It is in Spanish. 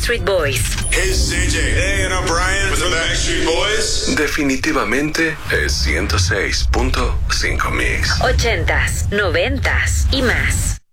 Backstreet Boys. Hey, it's JJ. Hey, and I'm Brian with the Backstreet Boys. Definitivamente es 106.5 Mix. 80s, 90s y más.